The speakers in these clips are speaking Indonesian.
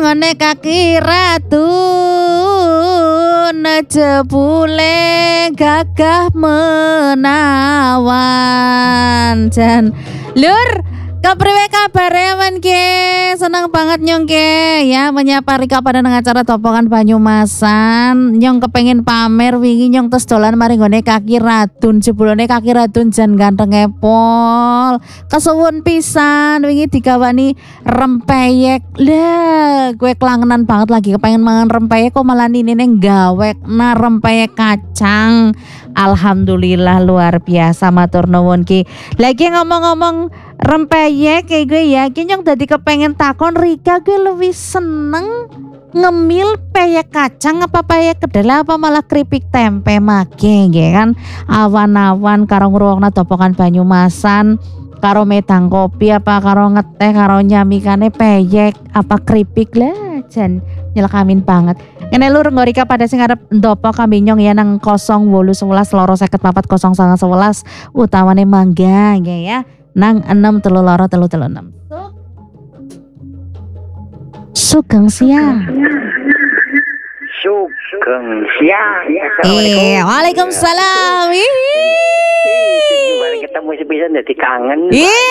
ngone kaki ratu jebule gagah menawan jan lur kepriwe kabare men ke senang banget nyong ke ya menyapa Rika pada nang acara Topongan Banyumasan nyong kepengen pamer wingi nyong tes dolan mari nggone kaki radun jebulane kaki radun jan ganteng epol kesuwun pisan wingi digawani rempeyek lah gue kelangenan banget lagi kepengen mangan rempeyek kok malah nini gawek na rempeyek kacang alhamdulillah luar biasa matur nuwun ki lagi ngomong-ngomong rempeyek kayak gue yakin yang tadi kepengen takon Rika gue lebih seneng ngemil peyek kacang apa peyek kedelai apa malah keripik tempe make ya kan awan-awan karo ngruwokna Topongan Banyumasan karo medang kopi apa karo ngeteh karo nyamikane peyek apa keripik lah jan nyelakamin banget ngene lur nggo Rika pada sing arep ndopo kambinyong ya nang 0811 loro 54 0911 utawane mangga ya nang 63236 Sugeng siang. Sugeng siang. Waalaikumsalam. Baru ketemu sepisan jadi kangen.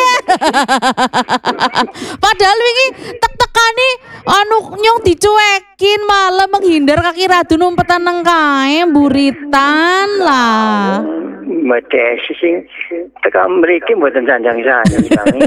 Padahal wingi tek-tekane anu nyong dicuekin malah menghindar kaki radu numpetan nang kae buritan lah. Mate sing tekan mriki mboten sanjang-sanjang.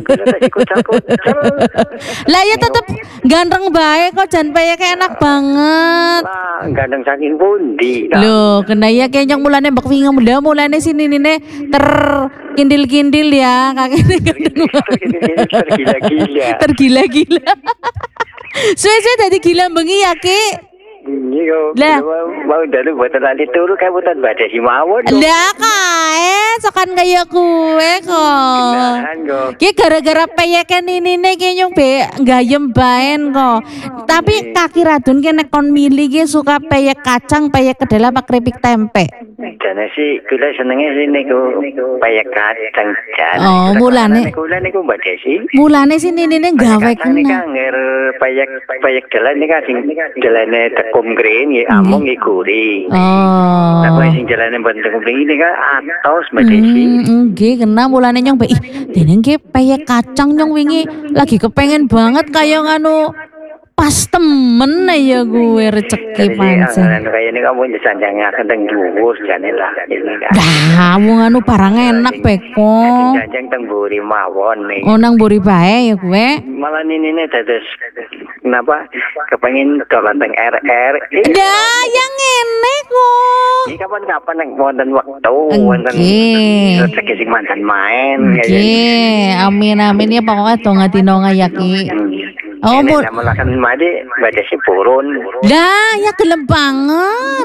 Lah ya tetep ganteng bae kok jan peyek enak banget. Lah ganteng saking pundi. Loh, kena ya kenyang mulane mbak wingi mulane sini nine terkindil-kindil ya kakekne ganteng. Tergila-gila. Suwe-suwe dadi gila bengi ya, Ki. Lah mau dalu buatan nanti turu kayak buatan baca si mawon. Lah kae sokan kaya kue kok. Ki gara-gara peyeken ini ki nyung be gayem baen kok. Tapi kaki radun ki nek kon milih ki suka peyek kacang, peyek kedelai apa keripik tempe? Jane sih kula senenge sih niku peyek kacang jan. Oh, mulane kula niku Mbak Desi. Mulane sih nini gawe kena. Nger peyek delai nika sing delane tekum green ya among nggih gurih. Oh. Nah, sing delane mboten tekum green nika atos Mbak Desi. Nggih kena mulane nyong be ih dene ki peyek kacang nyong wingi lagi kepengen banget kaya nganu pas temen ya gue rezeki pancen. Kayak ini kamu disanjangaken teng dhuwur jane lah. Dah wong anu barang enak beko. Janjang teng mburi mawon nih. Oh nang mburi bae ya gue. Malah ini dados kenapa kepengen dolan teng RR. Dah yang ngene kok. Iki kapan-kapan nek wonten wektu wonten rezeki sing mantan main. Nggih, amin ya pokoknya donga-dino ngayaki. Oh, malakan made baca si purun. Dah, ya gelem banget.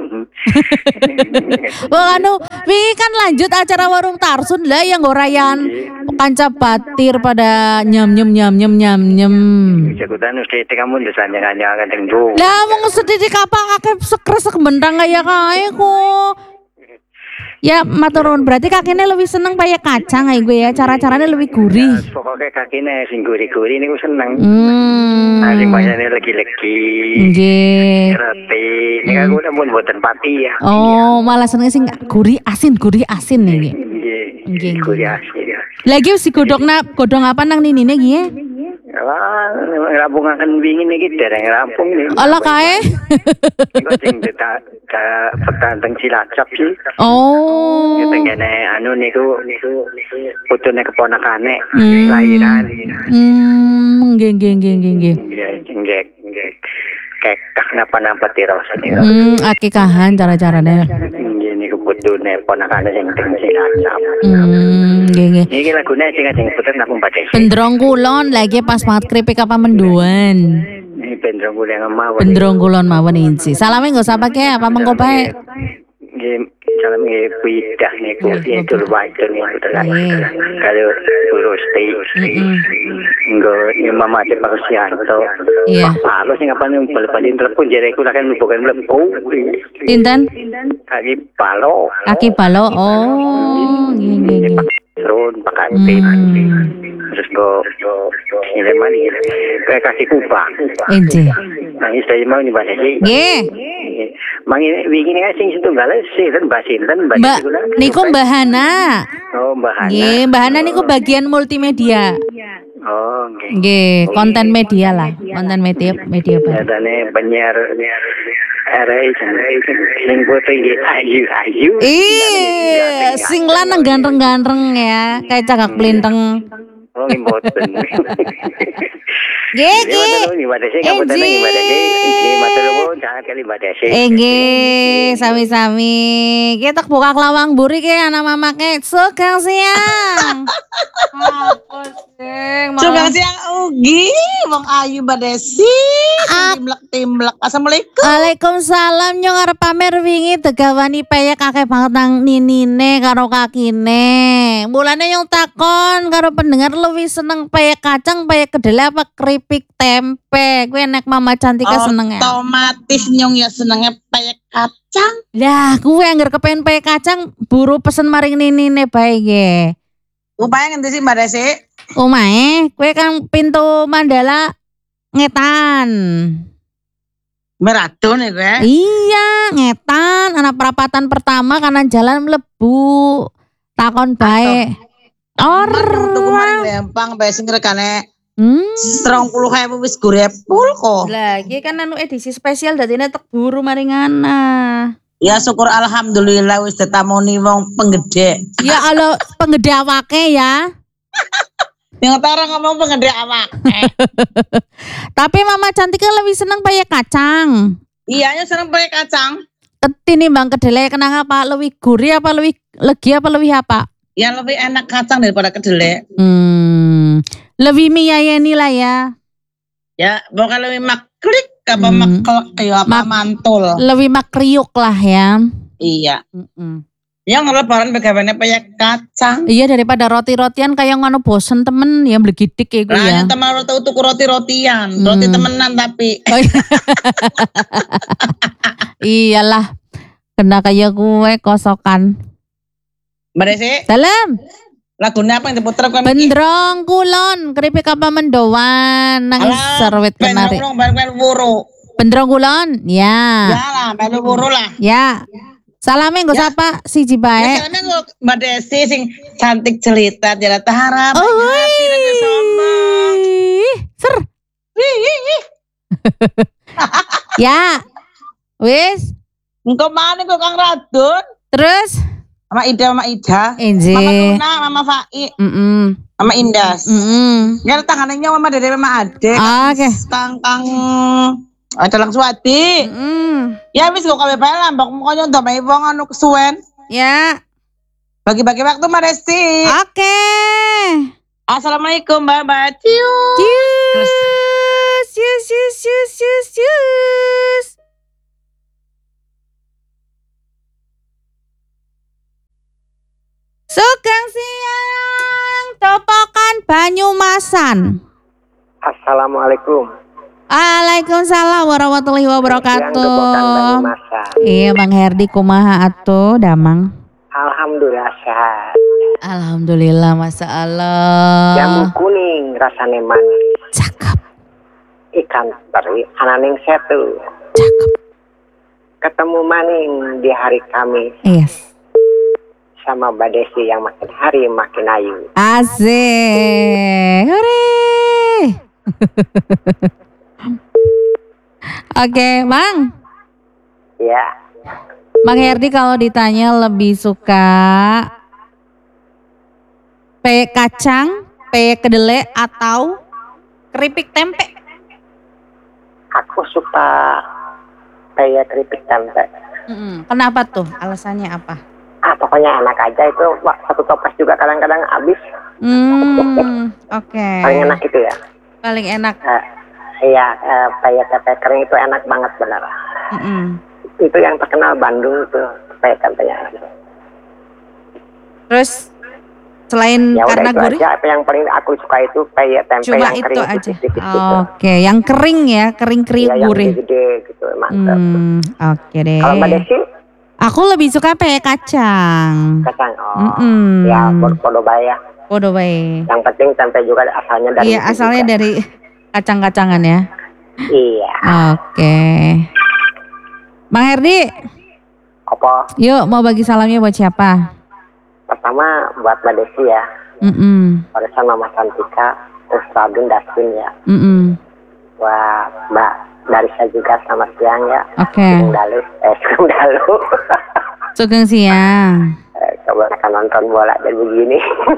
Wah, anu, wingi kan lanjut acara warung Tarsun lah yang gorayan kanca batir pada nyam. Jagutan mesti kamu disanjang-sanjang teng dhuwur. Lah, wong sedih kapak akeh sekresek bentang kaya kae kok. Ya maturun berarti kakeknya lebih seneng peyek kacang ae gue ya cara-caranya lebih gurih. Ya, pokoknya kakeknya sing gurih-gurih niku seneng. Nah, sing bayane legi-legi. Nggih. Roti. Nek aku pun mboten pati ya. Oh, malah seneng sing gurih asin nih. Nggih. Gurih asin. Lagi si godong apa nang ninine nggih ya? Lah, rampungaken wingi niki dereng rampung niki. Ala kae. Iku sing petang teng Cilacap sih. Oh. Ketengene anu niku putune keponakane lahiran. Nggih. Nggih. Kekak napa-napa tirosane. Akikahan cara-carane. Nggih niku putune ponakane sing teng Cilacap. Nggih. Iki lagune sing puter napa baca. Bendrong kulon lagi pas banget keripik apa menduan. Ini bendrong kulon mawon. Bendrong kulon mawon inci. Salame nggo sapa ke apa mengko bae. Nggih, salam nggih pidah niku itu wae niku tenan. Kalau Gusti. Nggo Mama Ate Parsianto. Iya. Halo sing apa ning bal-balin telepon jare iku kan bukan mlebu. Tinten? Aki Palo. Oh, nggih. Terus pakai terus go ini mani kayak kasih kupang. Ente. Nangis saya mau nih Mbak Desi. Nggih. Mangi wingi nek sing setunggal sinten Mbak sinten Mbak Mbak Desi kula. niku Mbak Hana. Oh Mbak Hana. Nggih, Mbak Hana niku bagian multimedia. Oh nggih. Nggih, konten media lah, konten media Pak. Adane penyiar RI sing foto iki ayu. Sing lanang ganteng-ganteng ya, kayak cagak pelinteng. Oh mboten. Nggih, nggih, sami-sami. Kita buka kelawang buri ke anak mama ke sugang siang. Apa sing? Sugang siang ugi, wong ayu Mbak Desi. Timblek. Assalamualaikum. Waalaikumsalam nyong arep pamer wingi degawani peyek akeh banget nang ninine karo kakine. Mulane nyong takon karo pendengar luwih seneng peyek kacang, peyek kedelai apa keripik tempe. Kuwi enek Mama Cantika seneng ya. Otomatis nyong ya senengnya peyek kacang. Lah, kuwi anggar kepen peyek kacang buru pesen maring ninine bae nggih. Upaya ngendi sih Mbak Desi? Omahe, kuwi kan pintu Mandala ngetan. Meradun itu ya? Iya, ngetan anak perapatan pertama kanan jalan mlebu. Takon bae. Tuku maring lempang bae sing rekane 30.000 wis gurepul kok. Lah, iki kan anu edisi spesial dadine tek buru maringana. Ya syukur alhamdulillah wis ditamoni wong penggede. Ya Allah, penggede awake ya. Yang tara ngomong penggede awak. Tapi Mama Cantika lebih seneng peyek kacang. Iya, seneng peyek kacang. Tinimbang kedelai kenang apa? Lebih gurih apa lebih legi apa lebih apa? Ya lebih enak kacang daripada kedelai. Lebih miyayeni lah ya. Ya, bukan lebih maklik apa maklek ya apa mantul. Lebih makriuk lah ya. Iya. Yang lebaran bagaimana peyek kacang. Iya, daripada roti-rotian kayak ngono bosen temen ya blegidik kayak gue ya. Nah, teman tahu tuku roti-rotian, roti temenan tapi. Oh, iya. Iyalah. Kena kayak gue kosokan. Mbak Desi. Salam. Lagunya apa yang diputer kan? Bendrong kulon, keripik apa mendoan, nangis serwet kenari. Bendrong kulon, ya. Ya lah, melu wuru lah. Ya. Salame nggo sapa siji bae. Ya salame nggo Mbak Desi sing cantik jelita jala taharap. Oh, hati dan sombong. Ser. Ya. Wis. Engko mana kok Kang Radun? Terus Mama Ida. Enje. Mama Luna, Mama Fai. Mama Indas. Ya tangannya Mama Dede Mama Ade. Oke. Kang Dalang Suwati. Ya wis kok kabeh bae lambok mongko ndak mae wong anu kesuwen. Ya. Bagi-bagi waktu Mbak Desti. Oke. Assalamualaikum Mbak. Cius. Sugeng siang, topokan Banyumasan. Assalamualaikum. Waalaikumsalam warahmatullahi wabarakatuh. Iya Bang Herdi kumaha atuh damang. Alhamdulillah sehat. Alhamdulillah Masya Allah. Jamu kuning rasane manis. Cakep. Ikan teri ananing setu. Cakep. Ketemu maning di hari Kamis. Yes. Sama Mbak Desi yang makin hari makin ayu. Asik. Hore. Oke, Bang. Ya. Bang Herdi kalau ditanya lebih suka peyek kacang, peyek kedelai atau keripik tempe? Aku suka peyek keripik tempe. Kenapa tuh? Alasannya apa? Pokoknya enak aja itu. Satu toples juga kadang-kadang habis. Oke. Paling enak itu ya. Paling enak. Iya, peyek tempe kering itu enak banget benar. Itu yang terkenal Bandung itu peyek tempenya. Terus selain ya karena udah gurih, aja, yang paling aku suka itu peyek tempe cuma yang itu kering aja. tipis-tipis Oke, yang kering ya, kering ya, gurih. yang gede gitu, mantap. Oke deh. Kalau Mbak Desi? Aku lebih suka peyek kacang. Kacang. Mm-mm. Ya, podo bae ya. Podo bae. Yang penting tempe juga asalnya dari. Iya, asalnya juga. dari kacang-kacangan ya. Iya. Oke. Bang Herdi, Apa? yuk mau bagi salamnya buat siapa? Pertama buat Mbak Desi ya. Barusan Mama Santika, terus Radun Daswin ya. Wah, Mbak Darisa juga selamat siang ya. Oke. Sugeng Dalu. Sugeng siang. Kebanyakan nonton bola dan begini.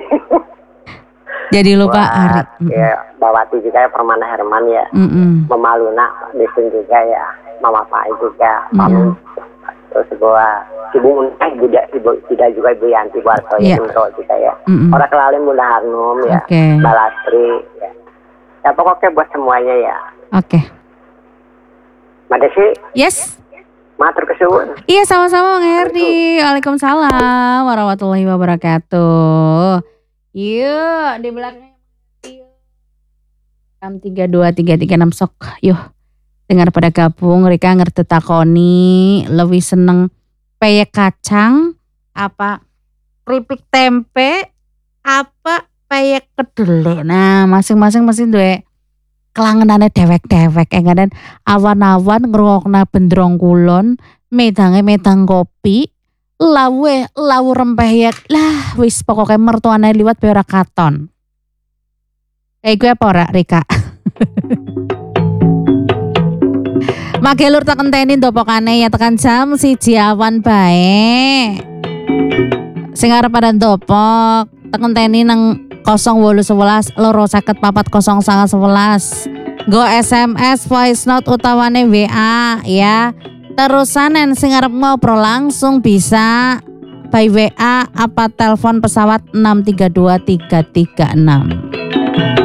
Jadi lupa hari. Ya, Bawati juga ya, Permana Herman ya. Mama Luna, Desin juga ya. Mama Pai juga. Pamin. Terus gua Ibu Munah, Ibu tidak juga Ibu Yanti Warto ya. Juga ya. Orang kelalin Bunda Harnum ya. Balastri ya. Ya pokoknya buat semuanya ya. Oke. Mbak Desi. Yes. Matur kesuwun. Iya sama-sama Bang Herdi. Waalaikumsalam warahmatullahi wabarakatuh. Yuk di belakang 6323336 sok. Yuk dengar pada gabung. Rika ngerti takoni lebih seneng peyek kacang apa keripik tempe apa peyek kedelai. Nah masing-masing mesti duwe kelangenane dewek-dewek dan awan-awan ngrungokna bendrong kulon medang kopi lawu rempeyek lah wis pokoknya mertuane liwat be ora katon. Gue apa ora Rika? Magelur tak enteni ndopokane ya tekan jam 1 awan bae. Sing arep pada ndopok tak enteni nang 0811 250 40911. Go SMS voice note utawane WA ya. Terusanen sing arep ngobrol langsung bisa by WA apa telepon pesawat 632336.